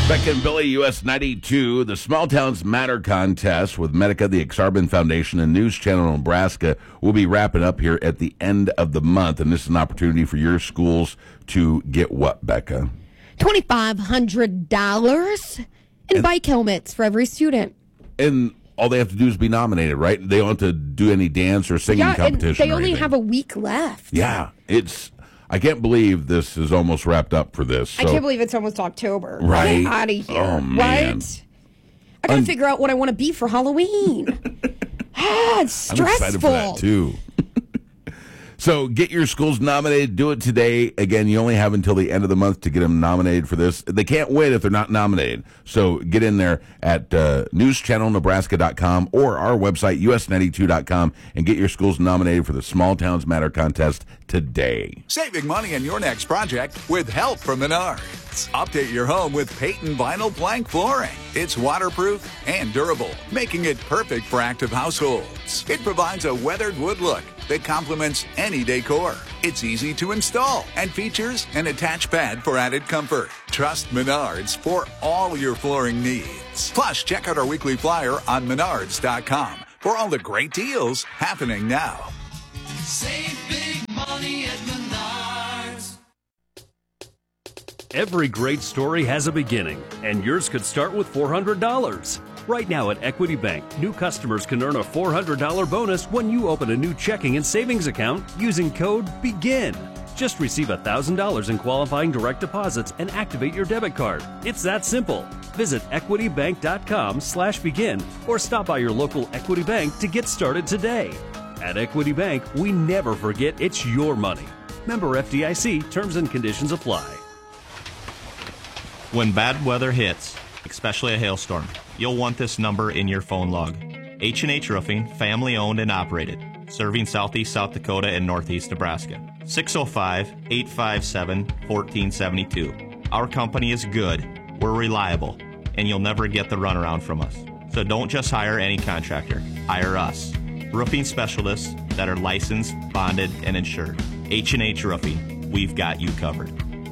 Beck and Billy, US 92, the Small Towns Matter contest with Medica, the Exarban Foundation, and News Channel Nebraska will be wrapping up here at the end of the month. And this is an opportunity for your schools to get what, Becca? $2,500 in bike helmets for every student. And all they have to do is be nominated, right? They don't have to do any dance or singing competition. And they only have a week left. Yeah, I can't believe this is almost wrapped up for this. So. I can't believe it's almost October. Right. Get out of here. Oh, man. Right? I got to figure out what I want to be for Halloween. It's stressful. I'm excited for that, too. So get your schools nominated. Do it today. Again, you only have until the end of the month to get them nominated for this. They can't win if they're not nominated. So get in there at newschannelnebraska.com or our website, us92.com, and get your schools nominated for the Small Towns Matter contest today. Saving money on your next project with help from Menards. Update your home with Peyton Vinyl Plank Flooring. It's waterproof and durable, making it perfect for active households. It provides a weathered wood look that complements any decor. It's easy to install and features an attached pad for added comfort. Trust Menards for all your flooring needs. Plus, check out our weekly flyer on Menards.com for all the great deals happening now. Save big money at Menards. Every great story has a beginning, and yours could start with $400. Right now at Equity Bank, new customers can earn a $400 bonus when you open a new checking and savings account using code BEGIN. Just receive $1,000 in qualifying direct deposits and activate your debit card. It's that simple. Visit equitybank.com/begin or stop by your local Equity Bank to get started today. At Equity Bank, we never forget it's your money. Member FDIC, terms and conditions apply. When bad weather hits, especially a hailstorm, you'll want this number in your phone log. H&H Roofing, family owned and operated, serving southeast South Dakota and northeast Nebraska. 605-857-1472. Our company is good, we're reliable, and you'll never get the runaround from us. So don't just hire any contractor, hire us. Roofing specialists that are licensed, bonded, and insured. H&H Roofing, we've got you covered.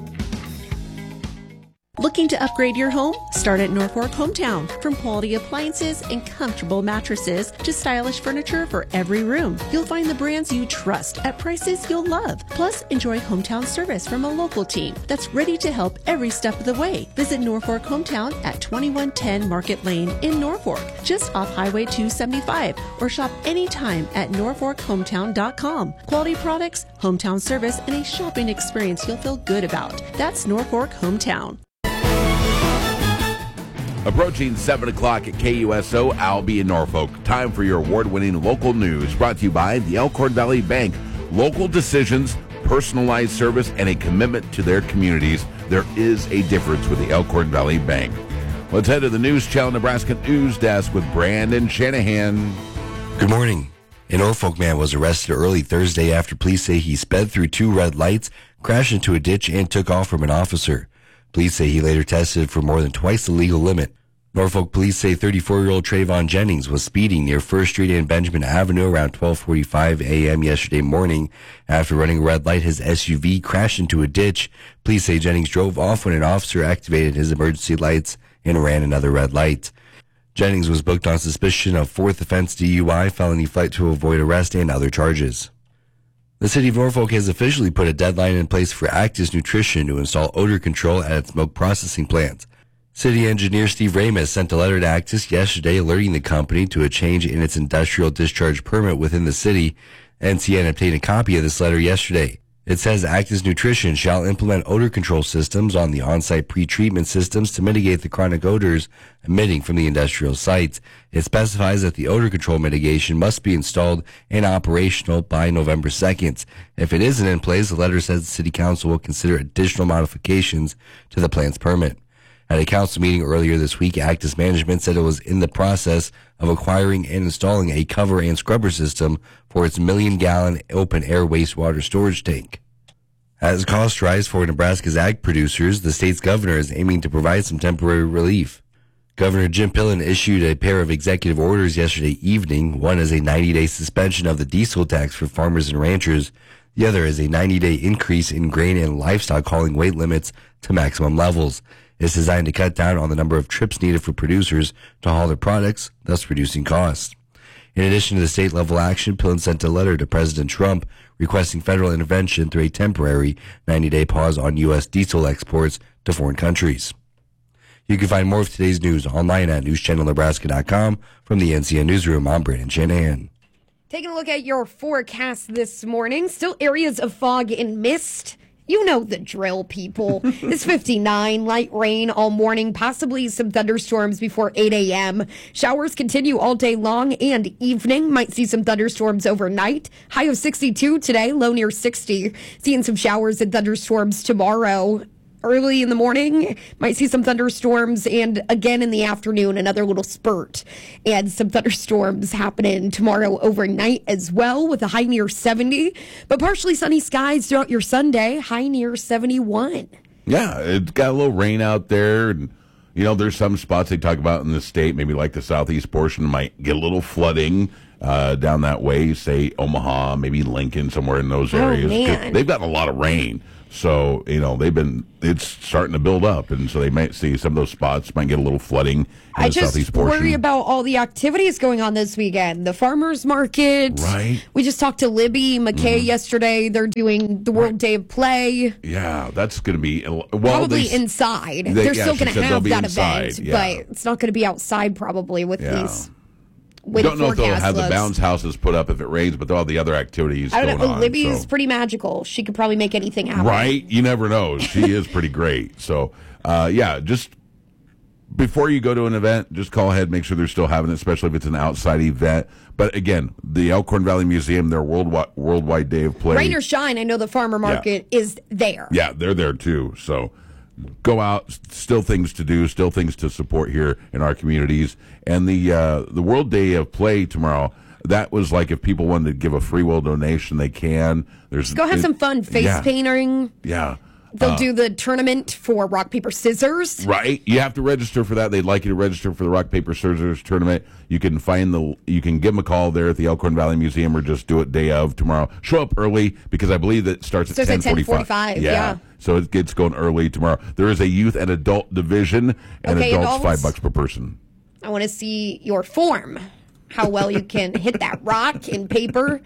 Looking to upgrade your home? Start at Norfolk Hometown. From quality appliances and comfortable mattresses to stylish furniture for every room, you'll find the brands you trust at prices you'll love. Plus, enjoy hometown service from a local team that's ready to help every step of the way. Visit Norfolk Hometown at 2110 Market Lane in Norfolk, just off Highway 275, or shop anytime at norfolkhometown.com. Quality products, hometown service, and a shopping experience you'll feel good about. That's Norfolk Hometown. Approaching 7 o'clock at KUSO, I'll be in Norfolk. Time for your award-winning local news, brought to you by the Elkhorn Valley Bank. Local decisions, personalized service, and a commitment to their communities. There is a difference with the Elkhorn Valley Bank. Let's head to the News Channel Nebraska News Desk with Brandon Shanahan. Good morning. An Norfolk man was arrested early Thursday after police say he sped through 2 red lights, crashed into a ditch, and took off from an officer. Police say he later tested for more than twice the legal limit. Norfolk police say 34-year-old Trayvon Jennings was speeding near 1st Street and Benjamin Avenue around 12:45 a.m. yesterday morning. After running a red light, his SUV crashed into a ditch. Police say Jennings drove off when an officer activated his emergency lights and ran another red light. Jennings was booked on suspicion of 4th offense DUI, felony flight to avoid arrest, and other charges. The city of Norfolk has officially put a deadline in place for Actis Nutrition to install odor control at its milk processing plant. City engineer Steve Ramis sent a letter to Actis yesterday alerting the company to a change in its industrial discharge permit within the city. NCN obtained a copy of this letter yesterday. It says Actis Nutrition shall implement odor control systems on the on-site pre-treatment systems to mitigate the chronic odors emitting from the industrial sites. It specifies that the odor control mitigation must be installed and operational by November 2nd. If it isn't in place, the letter says the City Council will consider additional modifications to the plant's permit. At a council meeting earlier this week, Actis management said it was in the process of acquiring and installing a cover and scrubber system for its 1 million-gallon open-air wastewater storage tank. As costs rise for Nebraska's ag producers, the state's governor is aiming to provide some temporary relief. Governor Jim Pillen issued a pair of executive orders yesterday evening. One is a 90-day suspension of the diesel tax for farmers and ranchers. The other is a 90-day increase in grain and livestock hauling weight limits to maximum levels. It's designed to cut down on the number of trips needed for producers to haul their products, thus reducing costs. In addition to the state-level action, Pillen sent a letter to President Trump requesting federal intervention through a temporary 90-day pause on U.S. diesel exports to foreign countries. You can find more of today's news online at newschannelnebraska.com. From the NCN Newsroom, I'm Brandon Shanahan. Taking a look at your forecast this morning. Still areas of fog and mist. You know the drill, people. It's 59, light rain all morning, possibly some thunderstorms before 8 a.m. Showers continue all day long and evening. Might see some thunderstorms overnight. High of 62 today, low near 60. Seeing some showers and thunderstorms tomorrow. Early in the morning, might see some thunderstorms, and again in the afternoon, another little spurt. And some thunderstorms happening tomorrow overnight as well, with a high near 70. But partially sunny skies throughout your Sunday, high near 71. Yeah, it's got a little rain out there. And, there's some spots they talk about in the state, maybe like the southeast portion, might get a little flooding down that way, say Omaha, maybe Lincoln, somewhere in those areas. Man. They've gotten a lot of rain. So, it's starting to build up. And so they might see some of those spots might get a little flooding in I the southeast just portion. worry about all the activities going on this weekend. The farmers market. Right. We just talked to Libby McKay yesterday. They're doing the World Day of Play. Yeah, that's going to be... Probably inside. They're still going to have that event, but it's not going to be outside probably with these... Don't know if they'll have the bounce houses put up if it rains, but all the other activities I don't going know. on. Libby's pretty magical. She could probably make anything happen. Right? You never know. She is pretty great. So, just before you go to an event, just call ahead, make sure they're still having it, especially if it's an outside event. But again, the Elkhorn Valley Museum, their worldwide day of play. Rain or shine, I know the farmer market is there. Yeah, they're there too. So go out, still things to do, still things to support here in our communities. And the World Day of Play tomorrow, that was like if people wanted to give a free will donation, they can. Go have some fun face painting. Yeah. They'll do the tournament for rock, paper, scissors. Right. You have to register for that. They'd like you to register for the rock, paper, scissors tournament. You can you can give them a call there at the Elkhorn Valley Museum or just do it day of tomorrow. Show up early because I believe that it starts at 10:45. Yeah. So it gets going early tomorrow. There is a youth and adult division, and adults $5 per person. I want to see your form. How well you can hit that rock and paper.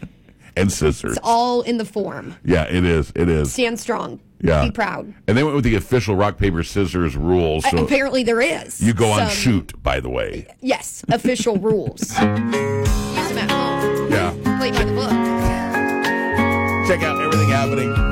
And scissors. It's all in the form. Yeah, it is. It is. Stand strong. Yeah. Be proud. And they went with the official rock, paper, scissors rules. So apparently there is. You go on shoot, by the way. Yes, official rules. Use them at home. Yeah. Play by the book. Check out everything happening